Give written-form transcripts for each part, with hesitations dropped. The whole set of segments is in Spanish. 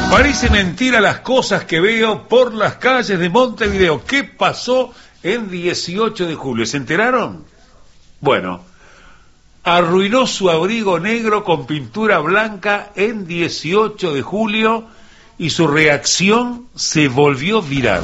Parece mentira las cosas que veo por las calles de Montevideo. ¿Qué pasó en 18 de julio? ¿Se enteraron? Bueno, arruinó su abrigo negro con pintura blanca en 18 de julio y su reacción se volvió viral.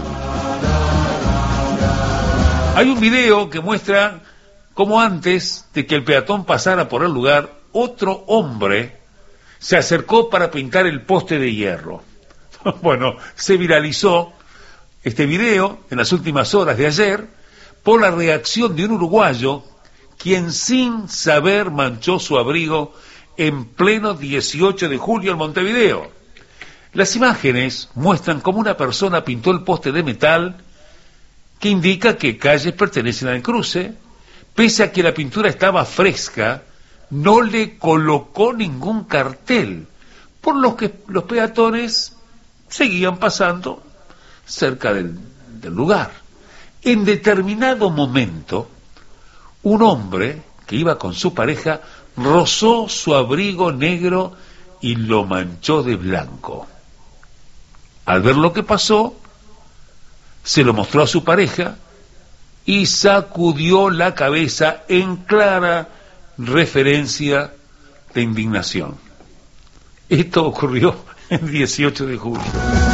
Hay un video que muestra cómo antes de que el peatón pasara por el lugar, otro hombre se acercó para pintar el poste de hierro. Bueno, se viralizó este video en las últimas horas de ayer por la reacción de un uruguayo quien sin saber manchó su abrigo en pleno 18 de julio en Montevideo. Las imágenes muestran cómo una persona pintó el poste de metal que indica que calles pertenecen al cruce. Pese a que la pintura estaba fresca, no le colocó ningún cartel, por lo que los peatones seguían pasando cerca del lugar. En determinado momento, un hombre que iba con su pareja rozó su abrigo negro y lo manchó de blanco. Al ver lo que pasó, se lo mostró a su pareja y sacudió la cabeza en clara referencia de indignación. Esto ocurrió el 18 de julio.